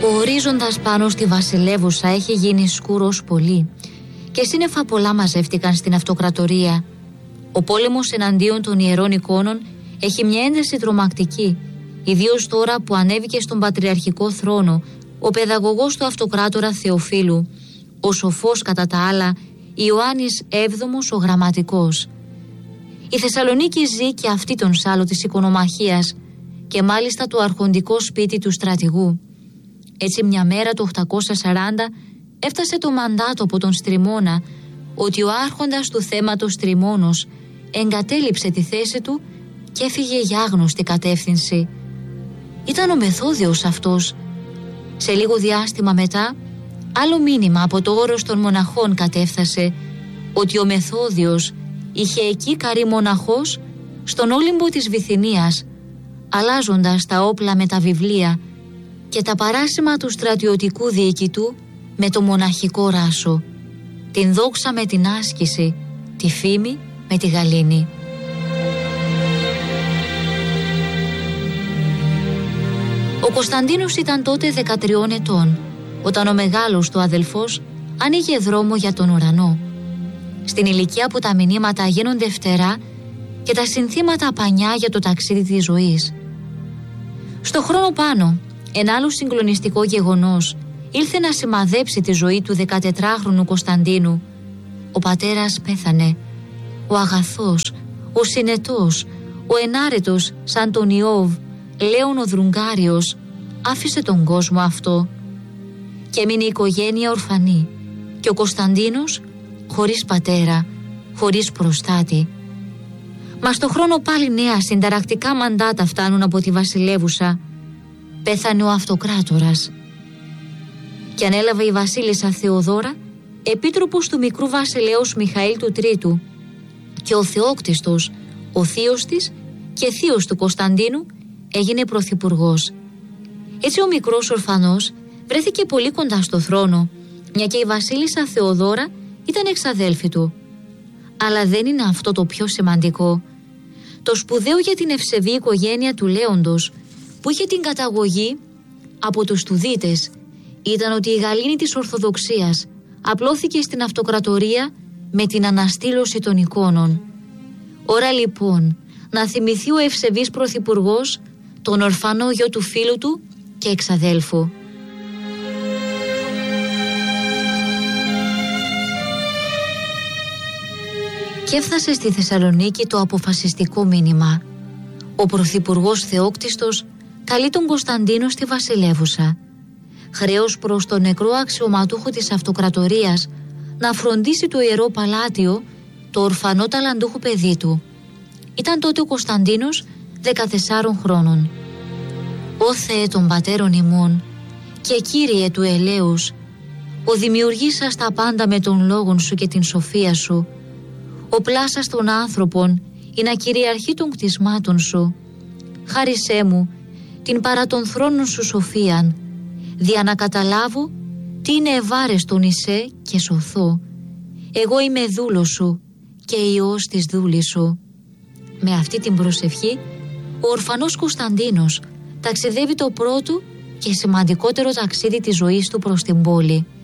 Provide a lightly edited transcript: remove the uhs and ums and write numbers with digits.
Ο ορίζοντας πάνω στη Βασιλεύουσα έχει γίνει σκούρος πολύ και σύννεφα πολλά μαζεύτηκαν στην αυτοκρατορία. Ο πόλεμος εναντίον των ιερών εικόνων έχει μια ένταση τρομακτική, ιδίως τώρα που ανέβηκε στον πατριαρχικό θρόνο ο παιδαγωγός του αυτοκράτορα Θεοφύλου, ο σοφός κατά τα άλλα Ιωάννης Έβδομος ο Γραμματικός. Η Θεσσαλονίκη ζει και αυτή τον σάλο της οικονομαχίας και μάλιστα το αρχοντικό σπίτι του στρατηγού. Έτσι μια μέρα το 840 έφτασε το μαντάτο από τον Στριμώνα ότι ο άρχοντας του θέματος Τριμώνος εγκατέλειψε τη θέση του και έφυγε για άγνωστη κατεύθυνση. Ήταν ο Μεθόδιος αυτός. Σε λίγο διάστημα μετά, άλλο μήνυμα από το όρος των μοναχών κατέφθασε ότι ο Μεθόδιος είχε εκεί καρύ μοναχός στον Όλυμπο της Βυθινίας, αλλάζοντας τα όπλα με τα βιβλία και τα παράσημα του στρατιωτικού διοικητού με το μοναχικό ράσο, την δόξα με την άσκηση, τη φήμη με τη γαλήνη. Ο Κωνσταντίνος ήταν τότε 13 ετών, όταν ο μεγάλος του αδελφός άνοιγε δρόμο για τον ουρανό. Στην ηλικία που τα μηνύματα γίνονται φτερά και τα συνθήματα πανιά για το ταξίδι της ζωής. Στο χρόνο πάνω, ένα άλλο συγκλονιστικό γεγονός ήλθε να σημαδέψει τη ζωή του 14χρονου Κωνσταντίνου. Ο πατέρας πέθανε. Ο αγαθός, ο συνετός, ο ενάρετος σαν τον Ιώβ, Λέων ο Δρουγκάριος, άφησε τον κόσμο αυτό. Και έμεινε η οικογένεια ορφανή και ο Κωνσταντίνος χωρίς πατέρα, χωρίς προστάτη. Μα στο χρόνο πάλι νέα συνταρακτικά μαντάτα φτάνουν από τη Βασιλεύουσα. Πέθανε ο αυτοκράτορας και ανέλαβε η βασίλισσα Θεοδώρα, επίτροπος του μικρού βασιλέως Μιχαήλ του Τρίτου, και ο Θεόκτιστος, ο θείος της και θείος του Κωνσταντίνου, έγινε πρωθυπουργός. Έτσι ο μικρός ορφανός βρέθηκε πολύ κοντά στο θρόνο, μια και η βασίλισσα Θεοδώρα ήταν εξαδέλφη του. Αλλά δεν είναι αυτό το πιο σημαντικό. Το σπουδαίο για την ευσεβή οικογένεια του Λέοντος, που είχε την καταγωγή από τους Τουδίτες, ήταν ότι η γαλήνη της Ορθοδοξίας απλώθηκε στην αυτοκρατορία με την αναστήλωση των εικόνων. Ώρα λοιπόν να θυμηθεί ο ευσεβής πρωθυπουργός τον ορφανό γιο του φίλου του και εξαδέλφου. Και έφτασε στη Θεσσαλονίκη το αποφασιστικό μήνυμα. Ο πρωθυπουργός Θεόκτιστος καλεί τον Κωνσταντίνο στη Βασιλεύουσα. Χρέος προς τον νεκρό αξιωματούχο της αυτοκρατορίας να φροντίσει το ιερό παλάτιο, το ορφανό ταλαντούχο παιδί του. Ήταν τότε ο Κωνσταντίνος 14 χρόνων. «Ω Θεέ των πατέρων ημών και Κύριε του ελέους, ο δημιουργήσας τα πάντα με τον λόγον σου και την σοφία σου, ο πλάσας των άνθρωπων ή να κυριαρχεί των κτισμάτων σου, χάρισέ μου την παρά των θρόνων σου σοφίαν, δια να καταλάβω τι είναι ευάρεστον εισέ και σωθώ. Εγώ είμαι δούλος σου και ιός της δούλης σου». Με αυτή την προσευχή, ο ορφανός Κωνσταντίνος ταξιδεύει το πρώτο και σημαντικότερο ταξίδι της ζωής του προς την πόλη.